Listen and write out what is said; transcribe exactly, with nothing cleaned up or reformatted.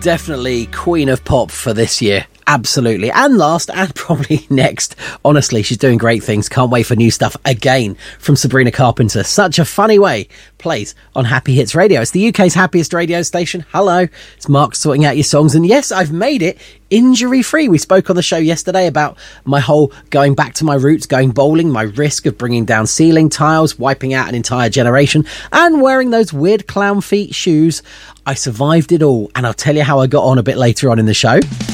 Definitely Queen of Pop for this year. Absolutely. And last, and probably next, honestly, she's doing great things. Can't wait for new stuff again from Sabrina Carpenter. Such a funny way. Plays on Happy Hits Radio. It's the U K's happiest radio station. Hello, it's Mark sorting out your songs. And yes, I've made it injury-free. We spoke on the show yesterday about my whole going back to my roots, going bowling, my risk of bringing down ceiling tiles, wiping out an entire generation, and wearing those weird clown feet shoes. I survived it all, and I'll tell you how I got on a bit later on in the show.